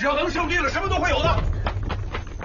要能胜利了，什么都会有的。